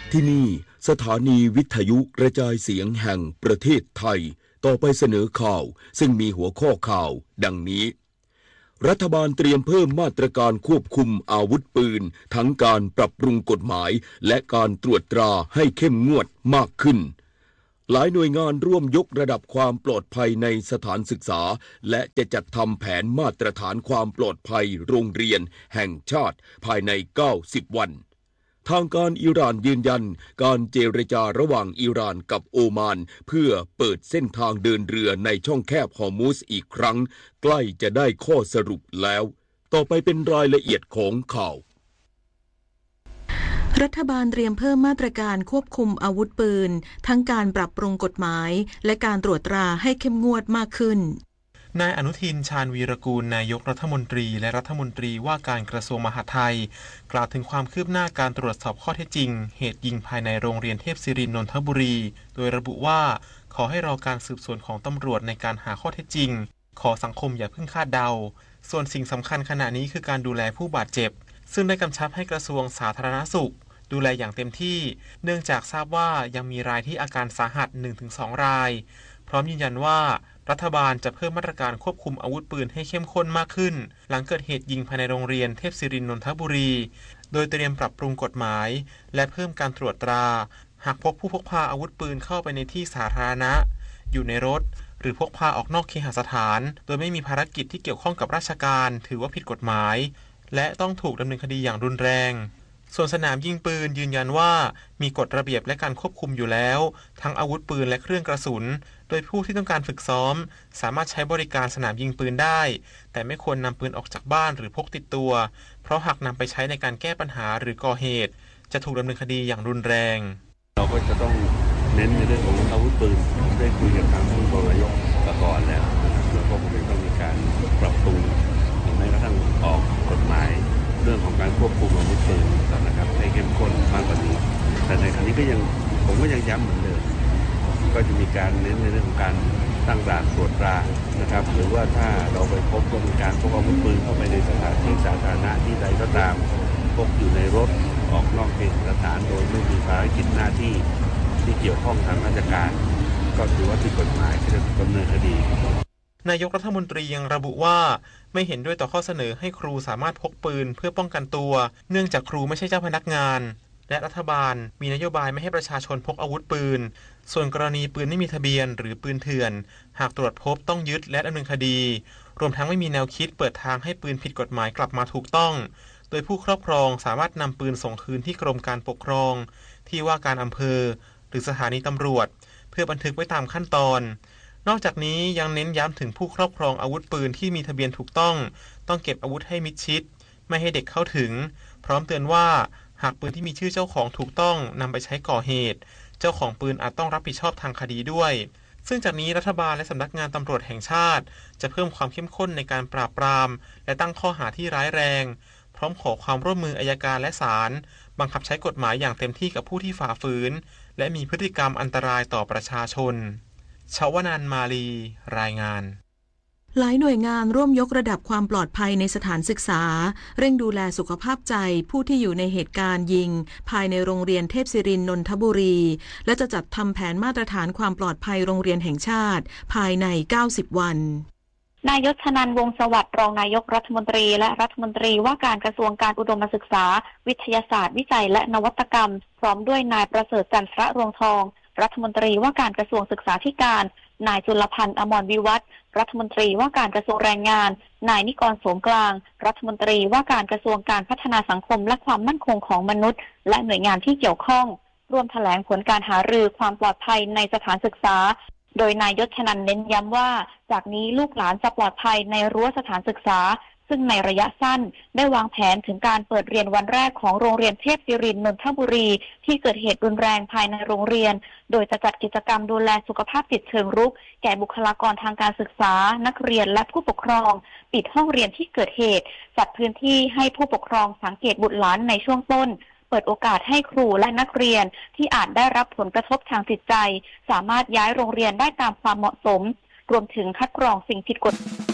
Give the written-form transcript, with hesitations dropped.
ที่นี่สถานีวิทยุกระจายเสียงแห่งประเทศไทยต่อไปเสนอข่าวซึ่งมีหัวข้อข่าวดังนี้รัฐบาลเตรียมเพิ่มมาตรการควบคุมอาวุธปืนทั้งการปรับปรุงกฎหมายและการตรวจตราให้เข้มงวดมากขึ้นหลายหน่วยงานร่วมยกระดับความปลอดภัยในสถานศึกษาและจะจัดทำแผนมาตรฐานความปลอดภัยโรงเรียนแห่งชาติภายใน90 วันทางการอิหร่านยืนยันการเจรจาระหว่างอิหร่านกับโอมานเพื่อเปิดเส้นทางเดินเรือในช่องแคบฮอร์มุซอีกครั้งใกล้จะได้ข้อสรุปแล้วต่อไปเป็นรายละเอียดของข่าวรัฐบาลเตรียมเพิ่มมาตรการควบคุมอาวุธปืนทั้งการปรับปรุงกฎหมายและการตรวจตราให้เข้มงวดมากขึ้นนายอนุทินชาญวีรกูลนายกรัฐมนตรีและรัฐมนตรีว่าการกระทรวงมหาดไทยกล่าวถึงความคืบหน้าการตรวจสอบข้อเท็จจริงเหตุยิงภายในโรงเรียนเทพศิรินทร์นนทบุรีโดยระบุว่าขอให้รอการสืบสวนของตำรวจในการหาข้อเท็จจริงขอสังคมอย่าเพิ่งคาดเดาส่วนสิ่งสำคัญขณะนี้คือการดูแลผู้บาดเจ็บซึ่งได้กำชับให้กระทรวงสาธารณสุขดูแลอย่างเต็มที่เนื่องจากทราบว่ายังมีรายที่อาการสาหัส 1-2 รายพร้อมยืนยันว่ารัฐบาลจะเพิ่มมาตรการควบคุมอาวุธปืนให้เข้มข้นมากขึ้นหลังเกิดเหตุยิงภายในโรงเรียนเทพศิรินทร์นนทบุรีโดยเตรียมปรับปรุงกฎหมายและเพิ่มการตรวจตราหากพบผู้พกพาอาวุธปืนเข้าไปในที่สาธารณะอยู่ในรถหรือพกพาออกนอกเคหสถานโดยไม่มีภารกิจที่เกี่ยวข้องกับราชการถือว่าผิดกฎหมายและต้องถูกดำเนินคดีอย่างรุนแรงส่วนสนามยิงปืนยืนยันว่ามีกฎระเบียบและการควบคุมอยู่แล้วทั้งอาวุธปืนและเครื่องกระสุนโดยผู้ที่ต้องการฝึกซ้อมสามารถใช้บริการสนามยิงปืนได้แต่ไม่ควรนำปืนออกจากบ้านหรือพกติดตัวเพราะหากนำไปใช้ในการแก้ปัญหาหรือก่อเหตุจะถูกดำเนินคดีอย่างรุนแรงเราก็จะต้องเน้นในเรื่องของอาวุธปืนผมได้คุยกับทางผู้บริหารก่อนแล้วก็คงต้องมีการปรับปรุงแม้กระทั่งออกกฎหมายเรื่องของการควบคุมอาวุธปืนนะครับให้เข้มข้นมากกว่านี้แต่ในครั้งนี้ผมก็ยังย้ำเหมือนเดิมก็จะมีการเน้นในเรื่องของการตั้งด่านตรวจตรานะครับหรือว่าถ้าเราไปพบว่ามีการพกอาวุธปืนเข้าไปในสถานที่สาธารณะที่ใดก็ตามพกอยู่ในรถออกนอกเคหสถานโดยไม่มีภารกิจหน้าที่ที่เกี่ยวข้องทางราชการก็ถือว่าผิดกฎหมายจะดำเนินคดีนายกรัฐมนตรียังระบุว่าไม่เห็นด้วยต่อข้อเสนอให้ครูสามารถพกปืนเพื่อป้องกันตัวเนื่องจากครูไม่ใช่เจ้าพนักงานและรัฐบาลมีนโยบายไม่ให้ประชาชนพกอาวุธปืนส่วนกรณีปืนไม่มีทะเบียนหรือปืนเถื่อนหากตรวจพบต้องยึดและดำเนินคดีรวมทั้งไม่มีแนวคิดเปิดทางให้ปืนผิดกฎหมายกลับมาถูกต้องโดยผู้ครอบครองสามารถนำปืนส่งคืนที่กรมการปกครองที่ว่าการอำเภอหรือสถานีตำรวจเพื่อบันทึกไว้ตามขั้นตอนนอกจากนี้ยังเน้นย้ำถึงผู้ครอบครองอาวุธปืนที่มีทะเบียนถูกต้องเก็บอาวุธให้มิดชิดไม่ให้เด็กเข้าถึงพร้อมเตือนว่าหากปืนที่มีชื่อเจ้าของถูกต้องนำไปใช้ก่อเหตุเจ้าของปืนอาจต้องรับผิดชอบทางคดีด้วยซึ่งจากนี้รัฐบาลและสำนักงานตำรวจแห่งชาติจะเพิ่มความเข้มข้นในการปราบปรามและตั้งข้อหาที่ร้ายแรงพร้อมขอความร่วมมืออัยการและศาลบังคับใช้กฎหมายอย่างเต็มที่กับผู้ที่ฝ่าฝืนและมีพฤติกรรมอันตรายต่อประชาชนชวนันท์ มาลีรายงานหลายหน่วยงานร่วมยกระดับความปลอดภัยในสถานศึกษาเร่งดูแลสุขภาพใจผู้ที่อยู่ในเหตุการณ์ยิงภายในโรงเรียนเทพศิรินทร์นนทบุรีและจะจัดทำแผนมาตรฐานความปลอดภัยโรงเรียนแห่งชาติภายใน90 วันนายชนันท์ วงศ์สวัสดิ์รองนายกรัฐมนตรีและรัฐมนตรีว่าการกระทรวงการอุดมศึกษาวิทยาศาสตร์วิจัยและนวัตกรรมพร้อมด้วยนายประเสริฐจันทรรวงทองรัฐมนตรีว่าการกระทรวงศึกษาธิการนายจุลพันธ์ อมรวิวัฒน์รัฐมนตรีว่าการกระทรวงแรงงานนายนิกร โสมกลางรัฐมนตรีว่าการกระทรวงการพัฒนาสังคมและความมั่นคงของมนุษย์และหน่วยงานที่เกี่ยวข้องร่วมแถลงผลการหารือความปลอดภัยในสถานศึกษาโดยนายชนันท์เน้นย้ำว่าจากนี้ลูกหลานจะปลอดภัยในรั้วสถานศึกษาซึ่งในระยะสั้นได้วางแผนถึงการเปิดเรียนวันแรกของโรงเรียนเทพศิรินทร์นนทบุรีที่เกิดเหตุรุนแรงภายในโรงเรียนโดยจะจัดกิจกรรมดูแลสุขภาพจิตเชิงรุกแก่บุคลากรทางการศึกษานักเรียนและผู้ปกครองปิดห้องเรียนที่เกิดเหตุจัดพื้นที่ให้ผู้ปกครองสังเกตบุตรหลานในช่วงต้นเปิดโอกาสให้ครูและนักเรียนที่อาจได้รับผลกระทบทางจิตใจสามารถย้ายโรงเรียนได้ตามความเหมาะสมรวมถึงคัดกรองสิ่งผิดกฎ